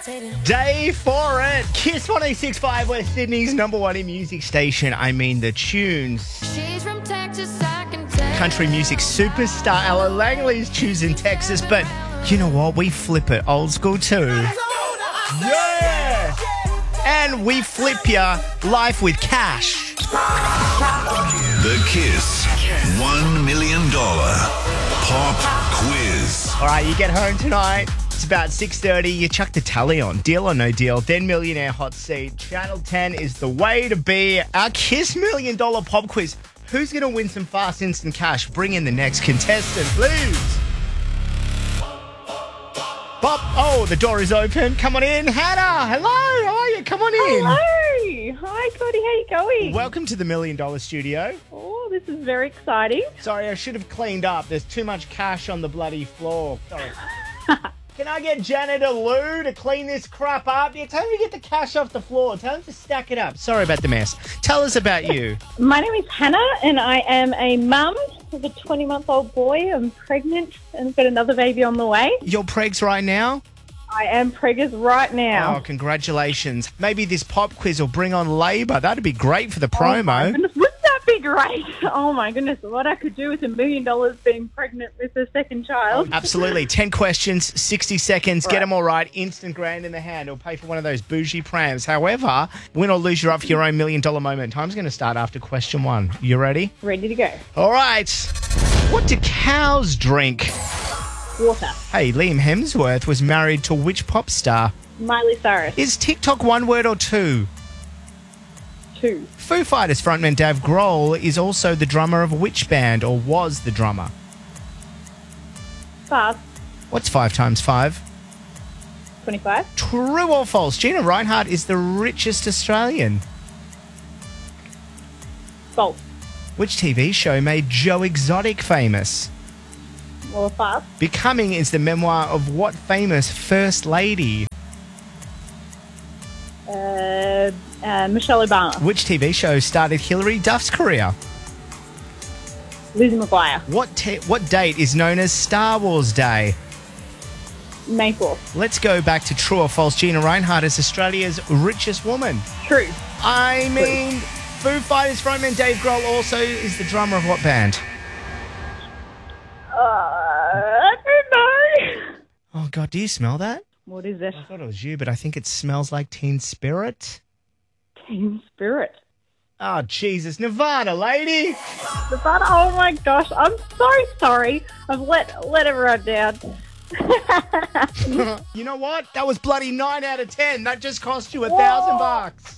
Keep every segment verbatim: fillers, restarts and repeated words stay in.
Day for it. Kiss one oh six point five, West Sydney's number one in music station. I mean the tunes. She's from Texas, I can tell. Country music superstar Ella Langley's choosing Texas, but you know what? We flip it old school too. Yeah! And we flip ya life with cash. The Kiss one million dollars Pop Quiz. All right, you get home tonight. It's about six thirty. You chuck the tally on. Deal or no deal. Then Millionaire Hot Seat. Channel ten is the way to be. Our Kiss Million Dollar Pop Quiz. Who's going to win some fast instant cash? Bring in the next contestant, please. Bob, oh, the door is open. Come on in. Hannah, hello. How are you? Come on in. Hello. Hi, Cody. How you going? Welcome to the Million Dollar Studio. Oh, this is very exciting. Sorry, I should have cleaned up. There's too much cash on the bloody floor. Sorry. Can I get Janitor Lou to clean this crap up? Yeah, tell him to get the cash off the floor. Tell him to stack it up. Sorry about the mess. Tell us about you. My name is Hannah, and I am a mum of a twenty-month-old boy. I'm pregnant and I've got another baby on the way. You're pregs right now? I am preggers right now. Oh, congratulations. Maybe this pop quiz will bring on labour. That'd be great for the Oh, my promo. goodness, wouldn't that be great? Oh, my goodness. What I could do with a million dollars being pregnant with a second child. Absolutely. ten questions, sixty seconds. Get Right. them all right. Instant grand in the hand. It'll pay for one of those bougie prams. However, win or lose, you're up for your own million dollar moment. Time's going to start after question one. You ready? Ready to go. All right. What do cows drink? Water. Hey, Liam Hemsworth was married to which pop star? Miley Cyrus. Is TikTok one word or two? Two. Foo Fighters frontman Dave Grohl is also the drummer of which band, or was the drummer? Fast. What's five times five? twenty-five. True or false? Gina Reinhardt is the richest Australian. False. Which T V show made Joe Exotic famous? Or fast. Becoming is the memoir of what famous first lady? Uh, uh, Michelle Obama. Which T V show started Hilary Duff's career? Lizzie McGuire. What te- what date is known as Star Wars Day? May fourth. Let's go back to true or false. Gina Reinhardt is Australia's richest woman. True. I mean, Foo Fighters frontman Dave Grohl also is the drummer of what band? Uh, I don't know. Oh, God, do you smell that? What is it? I thought it was you, but I think it smells like Teen Spirit. Team Spirit. Oh, Jesus. Nirvana, lady. But oh my gosh, I'm so sorry. I've let let everyone down. You know what? That was bloody nine out of ten. That just cost you a thousand bucks.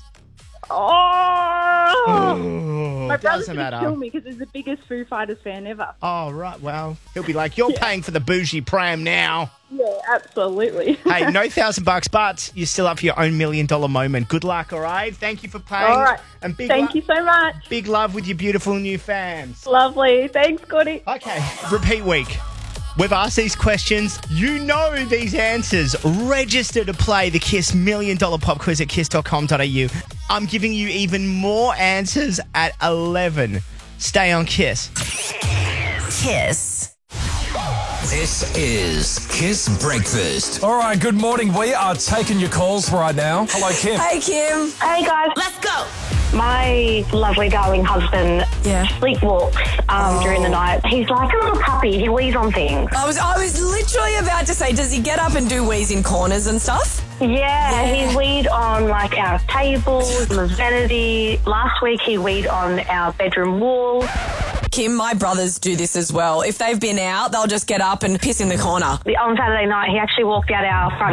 Oh, Oh, my brother's doesn't gonna matter. kill me because he's the biggest Foo Fighters fan ever. Oh, right. Well, he'll be like, you're paying for the bougie pram now. Yeah, absolutely. Hey, no thousand bucks, but you're still up for your own million dollar moment. Good luck, all right? Thank you for playing. All right. And big Thank lo- you so much. Big love with your beautiful new fans. Lovely. Thanks, Cody. Okay, repeat week. We've asked these questions. You know these answers. Register to play the Kiss Million Dollar Pop Quiz at kiss dot com dot a u. I'm giving you even more answers at eleven. Stay on Kiss. Kiss. This is Kiss Breakfast. All right, good morning. We are taking your calls right now. Hello, Kim. Hey, Kim. Hey guys, Let's go. my lovely darling husband Yeah. sleepwalks um, during the night. He's like a little puppy. He wheezes on things. I was I was literally about to say, does he get up and do wheeze in corners and stuff? Yeah, Yeah. he weed on like our tables, on the vanity. Last week he weed on our bedroom wall. Kim, my brothers do this as well. If they've been out, they'll just get up and piss in the corner. On Saturday night he actually walked out our front